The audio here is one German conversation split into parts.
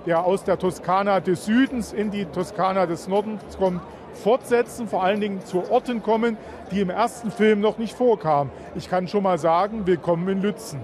der aus der Toskana des Südens in die Toskana des Nordens kommt, fortsetzen, vor allen Dingen zu Orten kommen, die im ersten Film noch nicht vorkamen. Ich kann schon mal sagen, willkommen in Lützen.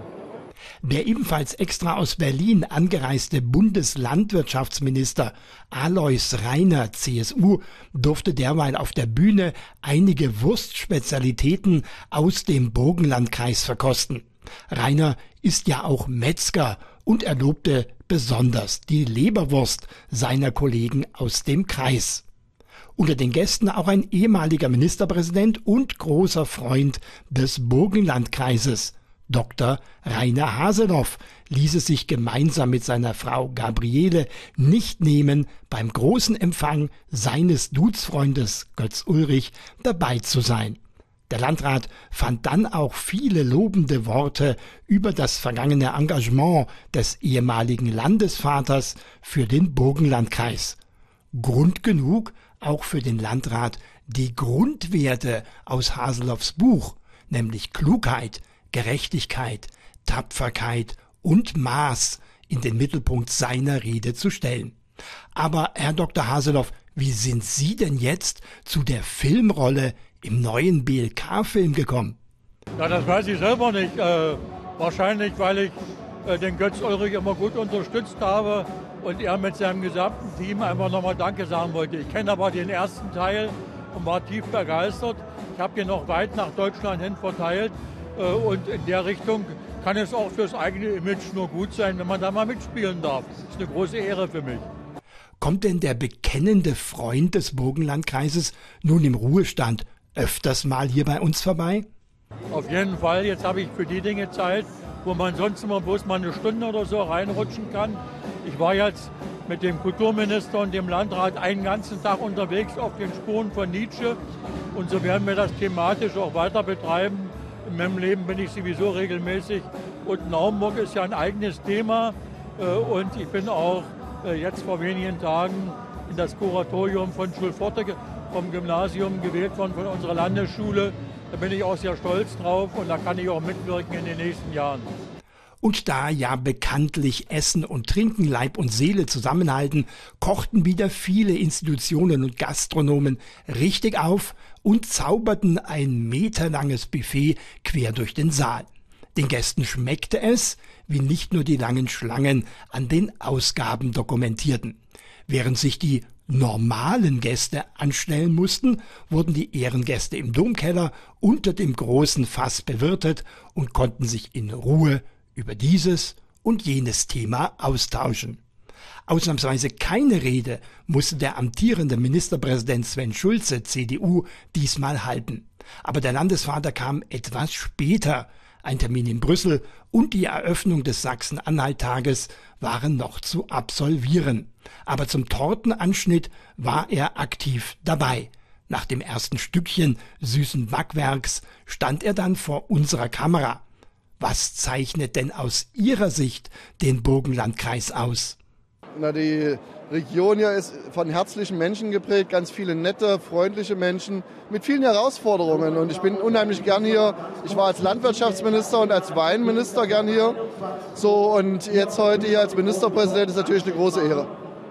Der ebenfalls extra aus Berlin angereiste Bundeslandwirtschaftsminister Alois Rainer, CSU, durfte derweil auf der Bühne einige Wurstspezialitäten aus dem Burgenlandkreis verkosten. Rainer ist ja auch Metzger und er lobte besonders die Leberwurst seiner Kollegen aus dem Kreis. Unter den Gästen auch ein ehemaliger Ministerpräsident und großer Freund des Burgenlandkreises. Dr. Rainer Haseloff ließ es sich gemeinsam mit seiner Frau Gabriele nicht nehmen, beim großen Empfang seines Duzfreundes Götz Ulrich dabei zu sein. Der Landrat fand dann auch viele lobende Worte über das vergangene Engagement des ehemaligen Landesvaters für den Burgenlandkreis. Grund genug auch für den Landrat, die Grundwerte aus Haseloffs Buch, nämlich Klugheit, Gerechtigkeit, Tapferkeit und Maß in den Mittelpunkt seiner Rede zu stellen. Aber Herr Dr. Haseloff, wie sind Sie denn jetzt zu der Filmrolle im neuen BLK-Film gekommen? Ja, das weiß ich selber nicht. Wahrscheinlich, weil ich den Götz Ulrich immer gut unterstützt habe und er mit seinem gesamten Team einfach nochmal Danke sagen wollte. Ich kenne aber den ersten Teil und war tief begeistert. Ich habe ihn noch weit nach Deutschland hin verteilt. Und in der Richtung kann es auch fürs eigene Image nur gut sein, wenn man da mal mitspielen darf. Das ist eine große Ehre für mich. Kommt denn der bekennende Freund des Burgenlandkreises nun im Ruhestand öfters mal hier bei uns vorbei? Auf jeden Fall. Jetzt habe ich für die Dinge Zeit, wo man sonst immer bloß mal eine Stunde oder so reinrutschen kann. Ich war jetzt mit dem Kulturminister und dem Landrat einen ganzen Tag unterwegs auf den Spuren von Nietzsche. Und so werden wir das thematisch auch weiter betreiben. In meinem Leben bin ich sowieso regelmäßig. Und Naumburg ist ja ein eigenes Thema. Und ich bin auch jetzt vor wenigen Tagen in das Kuratorium von Schulforte vom Gymnasium gewählt worden, von unserer Landesschule. Da bin ich auch sehr stolz drauf und da kann ich auch mitwirken in den nächsten Jahren. Und da ja bekanntlich Essen und Trinken Leib und Seele zusammenhalten, kochten wieder viele Institutionen und Gastronomen richtig auf und zauberten ein meterlanges Buffet quer durch den Saal. Den Gästen schmeckte es, wie nicht nur die langen Schlangen an den Ausgaben dokumentierten. Während sich die normalen Gäste anstellen mussten, wurden die Ehrengäste im Domkeller unter dem großen Fass bewirtet und konnten sich in Ruhe über dieses und jenes Thema austauschen. Ausnahmsweise keine Rede musste der amtierende Ministerpräsident Sven Schulze, CDU, diesmal halten. Aber der Landesvater kam etwas später. Ein Termin in Brüssel und die Eröffnung des Sachsen-Anhalt-Tages waren noch zu absolvieren. Aber zum Tortenanschnitt war er aktiv dabei. Nach dem ersten Stückchen süßen Backwerks stand er dann vor unserer Kamera. Was zeichnet denn aus Ihrer Sicht den Burgenlandkreis aus? Na, die Region hier ist von herzlichen Menschen geprägt, ganz viele nette, freundliche Menschen mit vielen Herausforderungen. Und ich bin unheimlich gern hier. Ich war als Landwirtschaftsminister und als Weinminister gern hier. So, und jetzt heute hier als Ministerpräsident ist natürlich eine große Ehre.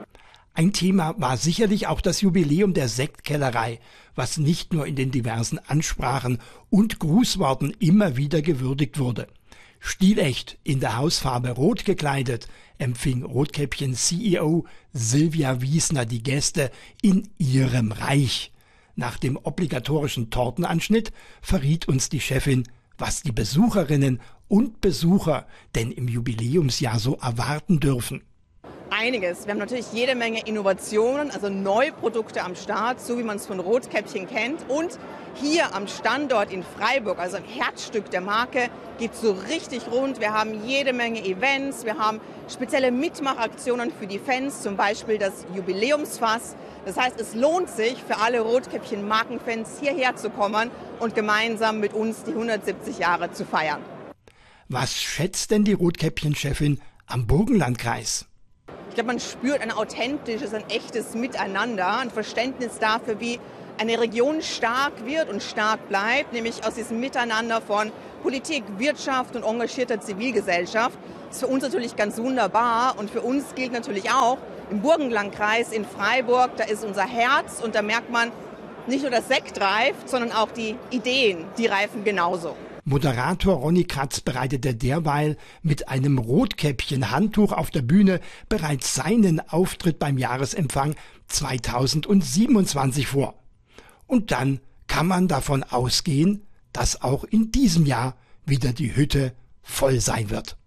Ein Thema war sicherlich auch das Jubiläum der Sektkellerei, was nicht nur in den diversen Ansprachen und Grußworten immer wieder gewürdigt wurde. Stilecht in der Hausfarbe rot gekleidet, empfing Rotkäppchen-CEO Silvia Wiesner die Gäste in ihrem Reich. Nach dem obligatorischen Tortenanschnitt verriet uns die Chefin, was die Besucherinnen und Besucher denn im Jubiläumsjahr so erwarten dürfen. Einiges. Wir haben natürlich jede Menge Innovationen, also neue Produkte am Start, so wie man es von Rotkäppchen kennt. Und hier am Standort in Freiburg, also im Herzstück der Marke, geht es so richtig rund. Wir haben jede Menge Events, wir haben spezielle Mitmachaktionen für die Fans, zum Beispiel das Jubiläumsfass. Das heißt, es lohnt sich für alle Rotkäppchen-Markenfans hierher zu kommen und gemeinsam mit uns die 170 Jahre zu feiern. Was schätzt denn die Rotkäppchen-Chefin am Burgenlandkreis? Ich glaube, man spürt ein authentisches, ein echtes Miteinander, ein Verständnis dafür, wie eine Region stark wird und stark bleibt, nämlich aus diesem Miteinander von Politik, Wirtschaft und engagierter Zivilgesellschaft. Das ist für uns natürlich ganz wunderbar und für uns gilt natürlich auch, im Burgenlandkreis in Freiburg, da ist unser Herz und da merkt man, nicht nur das Sekt reift, sondern auch die Ideen, die reifen genauso. Moderator Ronny Kratz bereitete derweil mit einem Rotkäppchen-Handtuch auf der Bühne bereits seinen Auftritt beim Jahresempfang 2027 vor. Und dann kann man davon ausgehen, dass auch in diesem Jahr wieder die Hütte voll sein wird.